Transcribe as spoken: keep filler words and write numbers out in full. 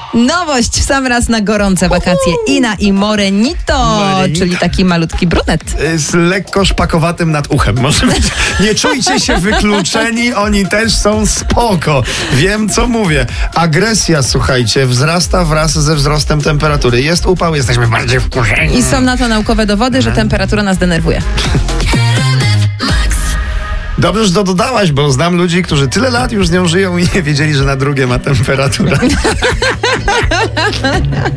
Nowość w sam raz na gorące wakacje. Ina i Morenito, Morenito. czyli taki malutki brunet. Z lekko szpakowatym nad uchem. Może być. Nie czujcie się wykluczeni, oni też są spoko. Wiem, co mówię. Agresja, słuchajcie, wzrasta wraz ze wzrostem temperatury. Jest upał, jesteśmy bardziej wkurzeni. I są na to naukowe dowody, że temperatura nas denerwuje. Dobrze, że to dodałaś, bo znam ludzi, którzy tyle lat już z nią żyją i nie wiedzieli, że na drugie ma temperaturę.